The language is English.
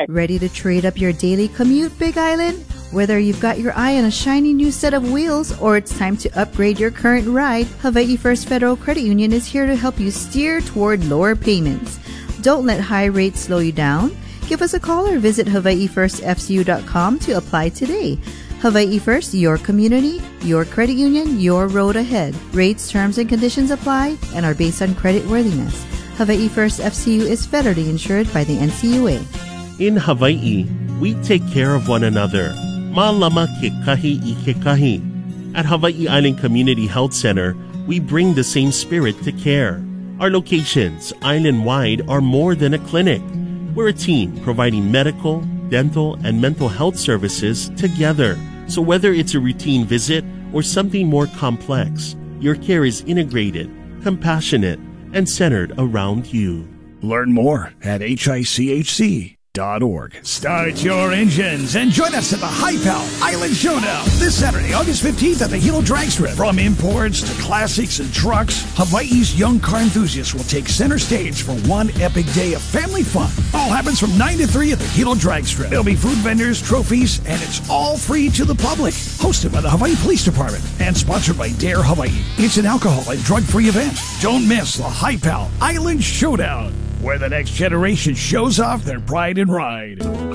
Ready to trade up your daily commute, Big Island? Whether you've got your eye on a shiny new set of wheels or it's time to upgrade your current ride, Hawaii First Federal Credit Union is here to help you steer toward lower payments. Don't let high rates slow you down. Give us a call or visit HawaiiFirstFCU.com to apply today. Hawaii First, your community, your credit union, your road ahead. Rates, terms, and conditions apply and are based on credit worthiness. Hawaii First FCU is federally insured by the NCUA. In Hawaii, we take care of one another. Malama ke kahi I ke kahi. At Hawaii Island Community Health Center, we bring the same spirit to care. Our locations, island-wide, are more than a clinic. We're a team providing medical, dental, and mental health services together. So whether it's a routine visit or something more complex, your care is integrated, compassionate, and centered around you. Learn more at hichc.org. Start your engines and join us at the Hi-Pal Island Showdown this Saturday, August 15th at the Hilo Drag Strip. From imports to classics and trucks, Hawaii's young car enthusiasts will take center stage for one epic day of family fun. All happens from 9 to 3 at the Hilo Drag Strip. There'll be food vendors, trophies, and it's all free to the public. Hosted by the Hawaii Police Department and sponsored by Dare Hawaii. It's an alcohol and drug-free event. Don't miss the Hi-Pal Island Showdown, where the next generation shows off their pride and ride.